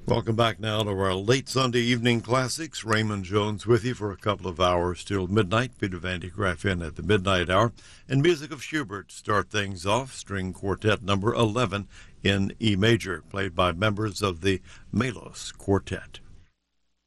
Welcome back now to our late Sunday evening classics. Raymond Jones with you for a couple of hours till midnight. Peter Van de Graaff in at the midnight hour. And music of Schubert start things off. String Quartet number 11 in E major, played by members of the Melos Quartet.